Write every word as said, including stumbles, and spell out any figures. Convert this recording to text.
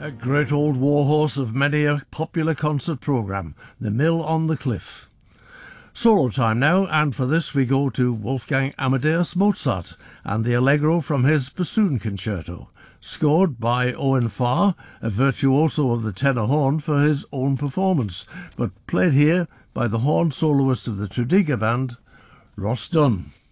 A great old warhorse of many a popular concert programme, The Mill on the Cliff. Solo time now, and for this we go to Wolfgang Amadeus Mozart and the Allegro from his Bassoon Concerto, scored by Owen Farr, a virtuoso of the tenor horn, for his own performance, but played here by the horn soloist of the Tredegar Band, Ross Dunn.